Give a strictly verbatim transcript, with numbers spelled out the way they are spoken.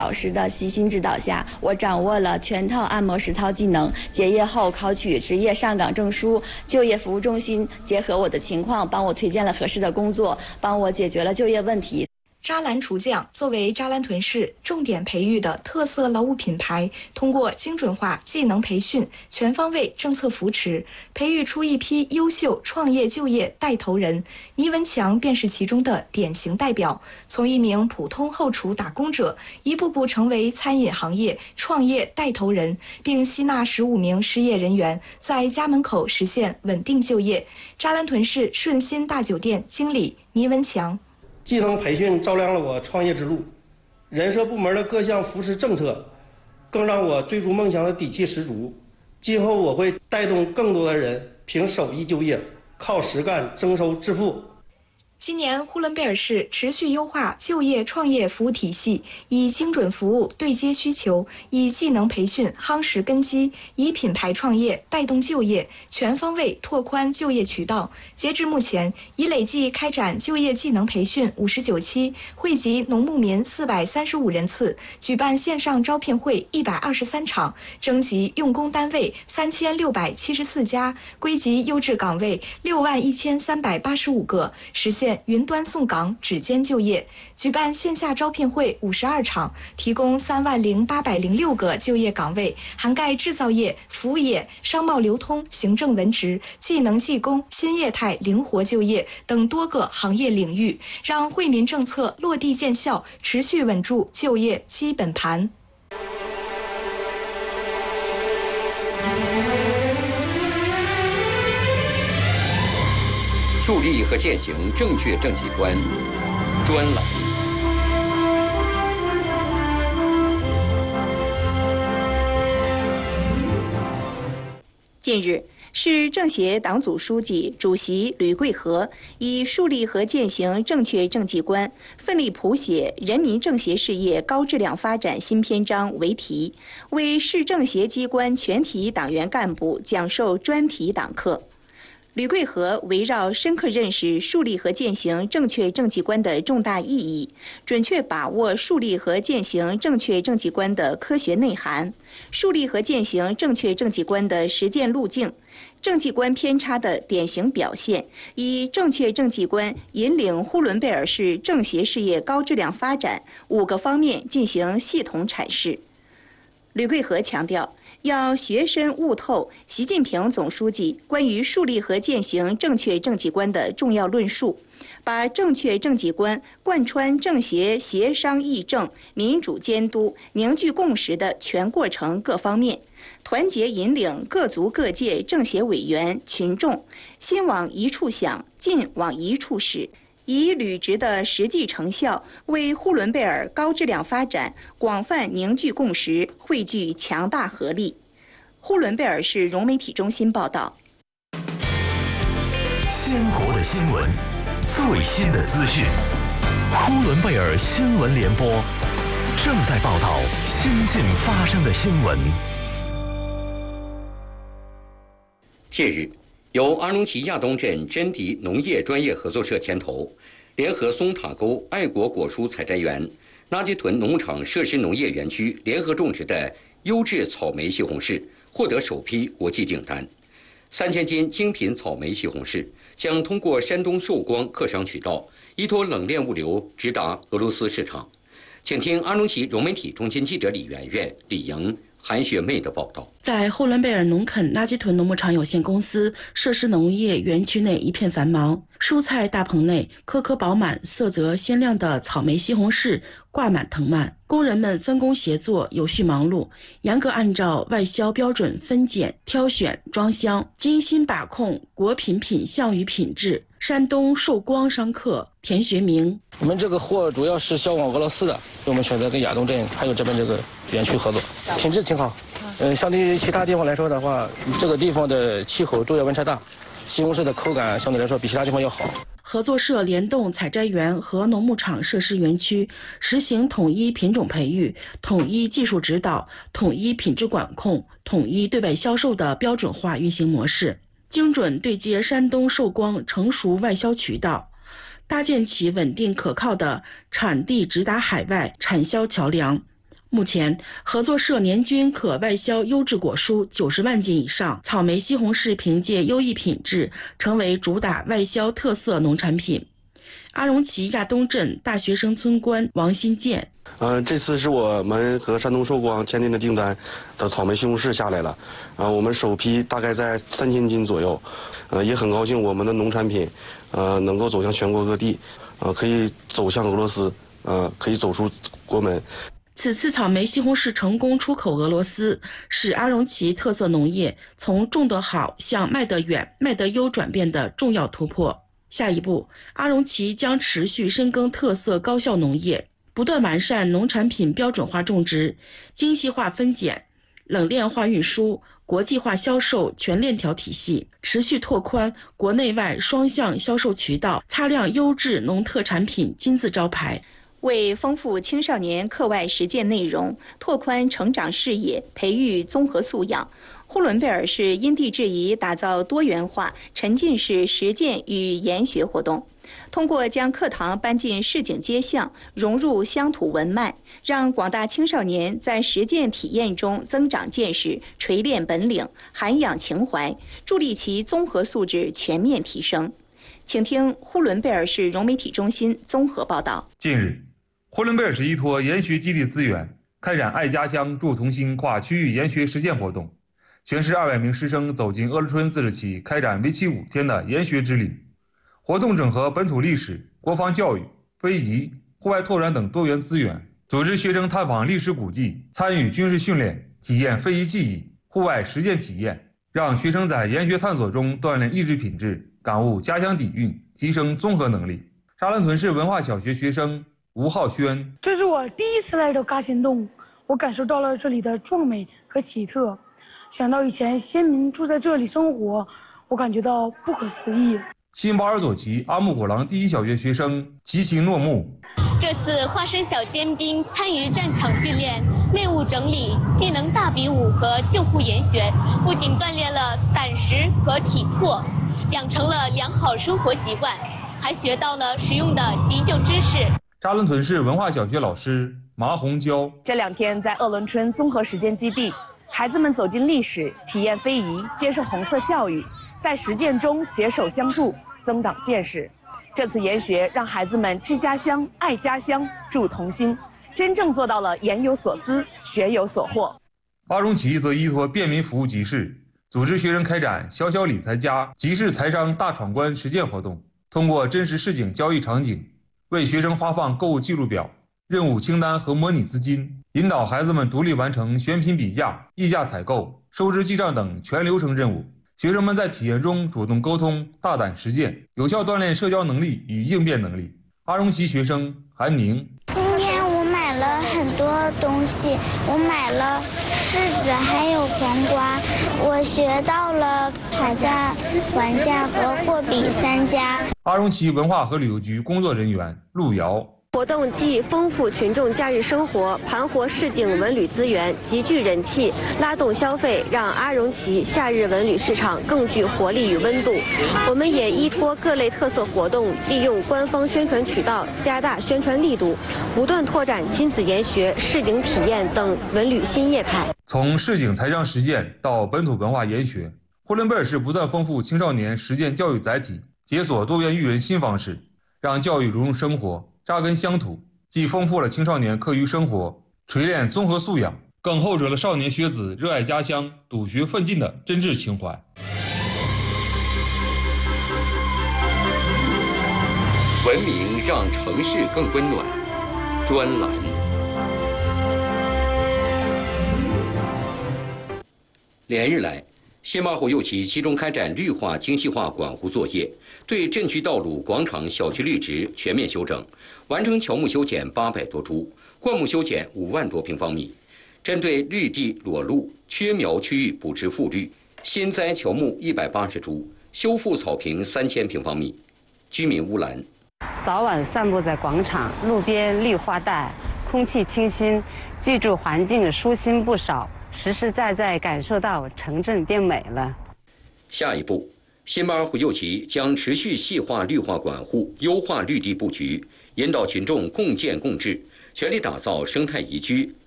老师的悉心指导下，我掌握了全套按摩实操技能。结业后考取职业上岗证书，就业服务中心结合我的情况，帮我推荐了合适的工作，帮我解决了就业问题。 扎兰厨匠作为扎兰屯市重点培育的特色劳务品牌，通过精准化技能培训、全方位政策扶持，培育出一批优秀创业就业带头人。倪文强便是其中的典型代表，从一名普通后厨打工者，一步步成为餐饮行业创业带头人，并吸纳十五名失业人员，在家门口实现稳定就业。扎兰屯市顺心大酒店经理倪文强。 技能培训照亮了我创业之路，人社部门的各项扶持政策更让我追逐梦想的底气十足。今后我会带动更多的人凭手艺就业，靠实干增收致富。 今年呼伦贝尔市持续优化就业创业服务体系，以精准服务对接需求，以技能培训夯实根基，以品牌创业带动就业，全方位拓宽就业渠道。截至目前，已累计开展就业技能培训五十九期，惠及农牧民四百三十五人次，举办线上招聘会一百二十三场，征集用工单位三千六百七十四家，归集优质岗位六万一千三百八十五个，实现云端送岗指尖就业。举办线下招聘会五十二场，提供三万零八百零六个就业岗位，涵盖制造业、服务业、商贸流通、行政文职、技能技工、新业态灵活就业等多个行业领域，让惠民政策落地见效，持续稳住就业基本盘。 树立和践行正确政绩观专栏。 近日，市政协党组书记、主席吕桂和以树立和践行正确政绩观，奋力谱写人民政协事业高质量发展新篇章为题，为市政协机关全体党员干部讲授专题党课。吕桂和围绕深刻认识树立和践行正确政绩观的重大意义，准确把握树立和践行正确政绩观的科学内涵，树立和践行正确政绩观的实践路径，政绩观偏差的典型表现，以正确政绩观引领呼伦贝尔市政协事业高质量发展五个方面进行系统阐释。吕桂和强调，要学深悟透习近平总书记关于树立和践行正确政绩观的重要论述，把正确政绩观贯穿政协协商议政、民主监督、凝聚共识的全过程各方面，团结引领各族各界政协委员、群众，心往一处想，劲往一处使，以履职的实际成效，为呼伦贝尔高质量发展广泛凝聚共识，汇聚强大合力。呼伦贝尔市融媒体中心报道。 鲜活的新闻，最新的资讯，呼伦贝尔新闻联播正在报道新近发生的新闻。 近日，由阿隆奇亚东镇真迪农业专业合作社牵头，联合松塔沟爱国果蔬采摘园、垃圾屯农场设施农业园区联合种植的优质草莓西红柿获得首批国际订单。三千斤精品草莓西红柿将通过山东寿光客商渠道依托冷链物流直达俄罗斯市场。请听阿隆奇融媒体中心记者李媛媛、李莹、韩学妹的报道。 在呼伦贝尔农垦垃圾屯农牧场有限公司设施农业园区内一片繁忙，蔬菜大棚内颗颗饱满、色泽鲜亮的草莓西红柿挂满藤蔓，工人们分工协作，有序忙碌，严格按照外销标准分拣、挑选、装箱，精心把控果品品相与品质。山东寿光商客田学明： 我们这个货主要是销往俄罗斯的，所以我们选择跟亚东镇还有这边这个园区合作，品质挺好。嗯，相对于其他地方来说的话，这个地方的气候昼夜温差大，西红柿的口感相对来说比其他地方要好。 合作社联动采摘园和农牧场设施园区，实行统一品种培育、统一技术指导、统一品质管控、统一对外销售的标准化运行模式，精准对接山东寿光成熟外销渠道，搭建起稳定可靠的产地直达海外产销桥梁。 目前，合作社年均可外销优质果蔬九十万斤以上，草莓、西红柿凭借优异品质，成为主打外销特色农产品。阿荣旗亚东镇大学生村官王新建， 呃，这次是我们和山东寿光签订的订单的草莓、西红柿下来了，呃，我们首批大概在三千斤左右，呃，也很高兴我们的农产品，呃，能够走向全国各地，呃，可以走向俄罗斯，呃，可以走出国门。 此次草莓、西红柿成功出口俄罗斯，是阿荣旗特色农业从种得好向卖得远、卖得优转变的重要突破。下一步，阿荣旗将持续深耕特色高效农业，不断完善农产品标准化种植、精细化分拣、冷链化运输、国际化销售全链条体系，持续拓宽国内外双向销售渠道，擦亮优质农特产品金字招牌。 为丰富青少年课外实践内容，拓宽成长视野，培育综合素养，呼伦贝尔市因地制宜打造多元化沉浸式实践与研学活动，通过将课堂搬进市井街巷，融入乡土文脉，让广大青少年在实践体验中增长见识、锤炼本领、涵养情怀，助力其综合素质全面提升。请听呼伦贝尔市融媒体中心综合报道。 近日，呼伦贝尔市依托研学基地资源，开展爱家乡助同心跨区域研学实践活动。全市二百名师生走进鄂伦春自治旗，开展为期五天的研学之旅。活动整合本土历史、国防教育、非遗、户外拓展等多元资源，组织学生探访历史古迹，参与军事训练，体验非遗技艺、户外实践体验，让学生在研学探索中锻炼意志品质，感悟家乡底蕴，提升综合能力。沙兰屯市文化小学学生吴浩轩， 这是我第一次来到嘎仙洞，我感受到了这里的壮美和奇特，想到以前先民住在这里生活，我感觉到不可思议。 新巴尔佐旗阿木果廊第一小学学生齐秦诺木， 这次化身小尖兵，参与战场训练、内务整理、技能大比武和救护研学，不仅锻炼了胆识和体魄，养成了良好生活习惯，还学到了实用的急救知识。 扎伦屯市文化小学老师麻红娇， 这两天在鄂伦春综合实践基地，孩子们走进历史，体验非遗，接受红色教育，在实践中携手相助，增长见识。这次研学让孩子们知家乡、爱家乡、助同心，真正做到了言有所思、学有所获。 阿荣旗则依托便民服务集市，组织学生开展小小理财家集市财商大闯关实践活动，通过真实市井交易场景，为学生发放购物记录表、任务清单和模拟资金，引导孩子们独立完成选品比价、议价采购、收支记账等全流程任务。学生们在体验中主动沟通、大胆实践，有效锻炼社交能力与应变能力。阿荣旗学生韩宁， 今天我买了很多东西，我买了柿子还有黄瓜，我学到了讨价还价和货比三家。 阿荣旗文化和旅游局工作人员陆瑶， 活动既丰富群众假日生活，盘活市井文旅资源，极具人气，拉动消费，让阿荣旗夏日文旅市场更具活力与温度。我们也依托各类特色活动，利用官方宣传渠道加大宣传力度，不断拓展亲子研学、市井体验等文旅新业态。 从市井财商实践到本土文化研学，呼伦贝尔市不断丰富青少年实践教育载体，解锁多元育人新方式，让教育融入生活，扎根乡土，既丰富了青少年课余生活，锤炼综合素养，更厚着了少年学子热爱家乡、笃学奋进的真挚情怀。 文明让城市更温暖。专栏。连日来，新马虎右旗集中开展绿化精细化管护作业，对镇区道路、广场、小区绿植全面修整，完成乔木修剪八百多株，灌木修剪五万多平方米。针对绿地裸露、缺苗区域补植复绿，新栽乔木一百八十株，修复草坪三千平方米。居民乌兰， 早晚散步在广场、路边绿化带，空气清新，居住环境舒心不少。实实在在感受到城镇变美了。 下一步，新马尔虎右旗将持续细化绿化管护，优化绿地布局，引导群众共建共治，全力打造生态宜居、